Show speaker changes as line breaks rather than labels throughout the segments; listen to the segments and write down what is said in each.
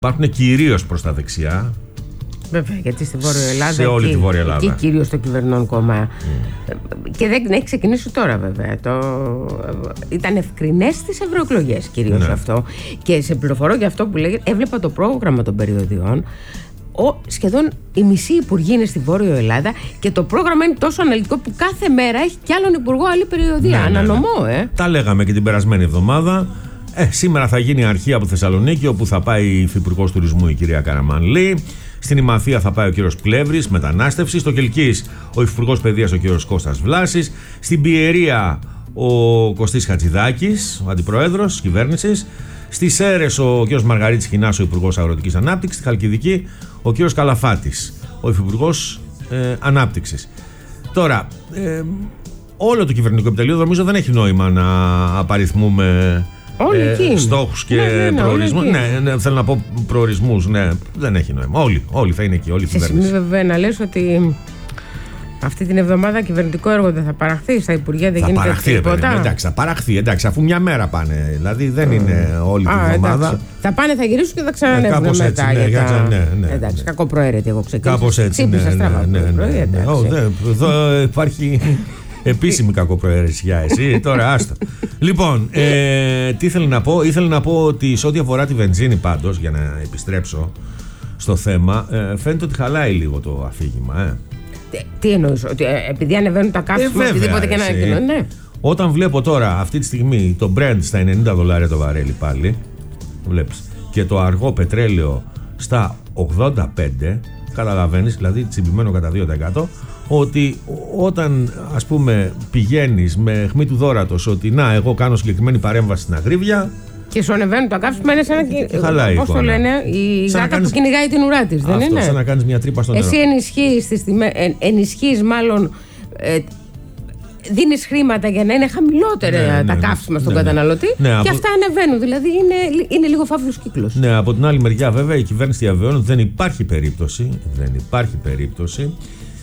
Υπάρχουν κυρίως προς τα δεξιά.
Βέβαια, γιατί στη Βόρεια Ελλάδα.
Σε όλη τη Βόρεια Ελλάδα.
Εκεί κυρίως το κυβερνών κόμμα. Και δεν έχει ξεκινήσει τώρα, βέβαια. Ήταν ευκρινές στις ευρωεκλογές κυρίως αυτό. Και σε πληροφορώ για αυτό που λέγεται, έβλεπα το πρόγραμμα των περιοδιών. Σχεδόν οι μισοί υπουργοί είναι στη Βόρεια Ελλάδα και το πρόγραμμα είναι τόσο αναλυτικό που κάθε μέρα έχει κι άλλον υπουργό άλλη περιοδία. Ανανομώ, Τα
λέγαμε και την περασμένη εβδομάδα. Σήμερα θα γίνει αρχή από Θεσσαλονίκη, όπου θα πάει η Υφυπουργός Τουρισμού η κυρία Καραμανλή. Στην Ημαθία θα πάει ο κύριος Πλεύρης, μετανάστευση. Στο Κελκής ο Υφυπουργός Παιδείας ο κύριος Κώστας Βλάσης. Στην Πιερία ο Κωστής Χατζηδάκης, ο αντιπρόεδρος της κυβέρνησης. Στις Σέρρες ο κύριος Μαργαρίτης Χινάς, ο Υπουργός Αγροτικής Ανάπτυξης. Στη Χαλκιδική ο κύριος Καλαφάτης, ο Υφυπουργός Ανάπτυξης. Τώρα, όλο το κυβερνητικό επιτελείο νομίζω δεν έχει νόημα να απαριθμούμε στόχους και προορισμούς. Θέλω να πω προορισμούς. Δεν έχει νόημα. Όλοι θα είναι εκεί, όλη η κυβέρνηση.
Σε σημείο βέβαια να λες ότι αυτή την εβδομάδα κυβερνητικό έργο δεν θα παραχθεί στα Υπουργεία, δεν γίνεται τίποτα.
Εντάξει, θα παραχθεί, αφού μια μέρα πάνε. Δηλαδή δεν είναι όλη την εβδομάδα.
Εντάξει. Θα πάνε, θα γυρίσουν και θα ξανανεύουν μετά. Εντάξει, κακοπροαίρετη εγώ ξεκίνησα.
Κάπως έτσι. Εδώ υπάρχει επίσημη κακοπροαίρεση για εσύ. Τώρα άστα. Λοιπόν, τι ήθελα να πω. Ήθελα να πω ότι σε ό,τι αφορά τη βενζίνη, πάντως, για να επιστρέψω στο θέμα, φαίνεται ότι χαλάει λίγο το αφήγημα.
Τι εννοείς, ότι επειδή ανεβαίνουν τα καύσιμα, οτιδήποτε και να κοινωνεί. Ναι.
Όταν βλέπω τώρα αυτή τη στιγμή το Brent στα $90 το βαρέλι πάλι, βλέπεις, και το αργό πετρέλαιο στα 85, καταλαβαίνεις, δηλαδή τσιμπημένο κατά 2%, ότι όταν ας πούμε πηγαίνεις με αιχμή του δώρατος ότι να, εγώ κάνω συγκεκριμένη παρέμβαση στην ακρίβεια,
και σου ανεβαίνουν τα καύσιμα, είναι σαν να. Πώς το λένε, η γάτα που κυνηγάει την ουρά της, δεν είναι?
Σαν να κάνεις μια τρύπα στο νερό.
Εσύ ενισχύεις μάλλον. Δίνεις χρήματα για να είναι χαμηλότερα τα καύσιμα στον καταναλωτή, και αυτά ανεβαίνουν. Δηλαδή είναι λίγο φαύλος κύκλος.
Ναι, από την άλλη μεριά, βέβαια, η κυβέρνηση διαβεβαιώνει ότι δεν υπάρχει περίπτωση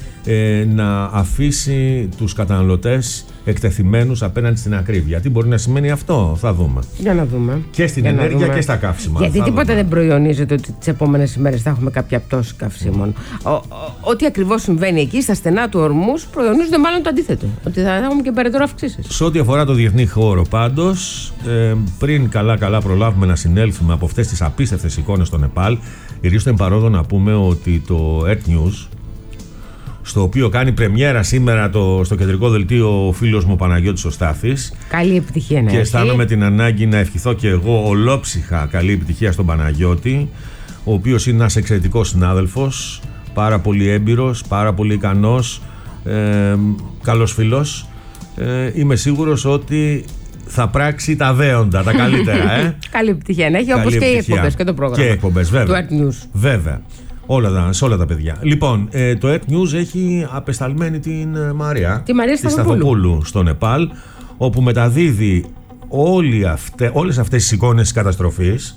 να αφήσει τους καταναλωτές εκτεθειμένους απέναντι στην ακρίβεια. Τι μπορεί να σημαίνει αυτό, θα δούμε.
Για να δούμε.
Και στην ενέργεια και στα καύσιμα.
Γιατί τίποτα δεν προϊονίζεται ότι τις επόμενες ημέρες θα έχουμε κάποια πτώση καυσίμων. Ό,τι ακριβώς συμβαίνει εκεί, στα στενά του ορμούς, προϊονίζονται μάλλον το αντίθετο. Ότι θα έχουμε και περαιτέρω αυξήσεις.
Σε ό,τι αφορά το διεθνή χώρο, πάντως, πριν καλά προλάβουμε να συνέλθουμε από αυτές τις απίστευτες εικόνες στο Νεπάλ, ηρίστον παρόδο να πούμε ότι το Earth News, στο οποίο κάνει πρεμιέρα σήμερα στο κεντρικό δελτίο ο φίλος μου ο Παναγιώτης ο Στάθης.
Καλή επιτυχία να
και αισθάνομαι την ανάγκη να ευχηθώ και εγώ ολόψυχα καλή επιτυχία στον Παναγιώτη, ο οποίος είναι ένας εξαιρετικός συνάδελφος, πάρα πολύ έμπειρος, πάρα πολύ ικανός, καλός φίλος. Είμαι σίγουρος ότι θα πράξει τα δέοντα, τα καλύτερα.
Καλή επιτυχία να έχει, όπως και οι εκπομπές και το πρόγραμμα.
Και εκπομπές, βέβαια.
Του Earth News.
Βέβαια. Σε όλα τα παιδιά. Λοιπόν, το Earth News έχει απεσταλμένη την Μαρία.
Τη Μαρία
Σταθοπούλου στο Νεπάλ, όπου μεταδίδει όλες αυτές τις εικόνες της καταστροφής.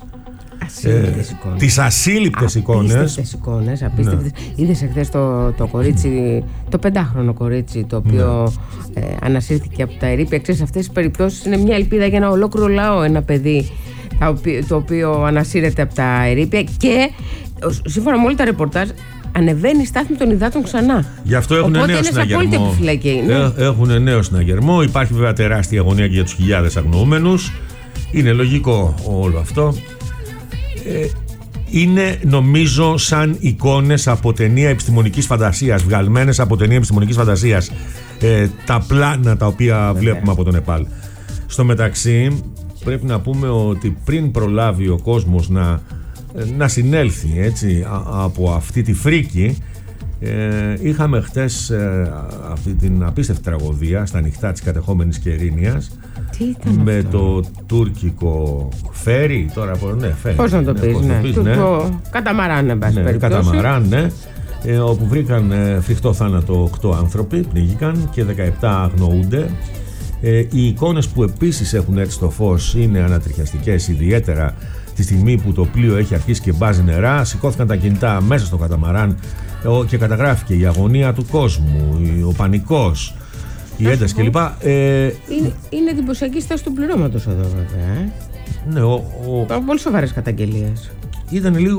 Τις ασύλληπτες εικόνες.
Απίστευτες εικόνες, απίστευτες. Είδες εχθές το κορίτσι, το 5χρονο κορίτσι, το οποίο ανασύρθηκε από τα ερείπια. Ξέρεις, αυτές τις περιπτώσεις είναι μια ελπίδα για ένα ολόκληρο λαό, ένα παιδί το οποίο ανασύρεται από τα ερείπια και σύμφωνα με όλα τα ρεπορτάζ ανεβαίνει η στάθμη των υδάτων ξανά.
Γι' αυτό έχουν νέο συναγερμό. Έχουν νέο συναγερμό. Υπάρχει βέβαια τεράστια αγωνία και για τους χιλιάδες αγνοούμενους. Είναι λογικό όλο αυτό. Είναι νομίζω σαν εικόνες από ταινία επιστημονικής φαντασίας, βγαλμένες από ταινία επιστημονικής φαντασίας, τα πλάνα τα οποία βλέπουμε από το Νεπάλ. Στο μεταξύ πρέπει να πούμε ότι πριν προλάβει ο κόσμος να συνέλθει έτσι από αυτή τη φρίκη, είχαμε χτες αυτή την απίστευτη τραγωδία στα νυχτά της κατεχόμενης Κερίνιας με αυτό? Το τουρκικό φέρι, τώρα φέρι.
Πώς να το πεις, καταμαράν, εν πάση περιπτώσει.
Καταμαράν, όπου βρήκαν φρικτό θάνατο 8 άνθρωποι, πνίγηκαν και 17 αγνοούνται. Οι εικόνες που επίσης έχουν έρθει στο φως είναι ανατριχιαστικές, ιδιαίτερα τη στιγμή που το πλοίο έχει αρχίσει και μπάζει νερά. Σηκώθηκαν τα κινητά μέσα στο καταμαράν και καταγράφηκε η αγωνία του κόσμου, ο πανικός, η ένταση κλπ.
Είναι εντυπωσιακή στάση του πληρώματος εδώ, βέβαια.
Ναι,
πολύ σοβαρές καταγγελίες.
Ήταν λίγο